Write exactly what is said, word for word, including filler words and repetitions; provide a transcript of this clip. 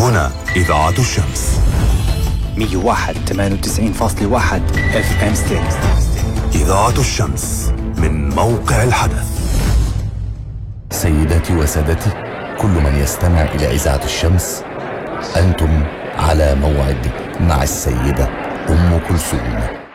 هنا إذاعة الشمس مية وواحد ثمانية وتسعين فاصلة واحد اف ام ستيريو. إذاعة الشمس من موقع الحدث. سيداتي وسادتي، كل من يستمع إلى إذاعة الشمس، أنتم على موعد مع السيدة أم كلثوم.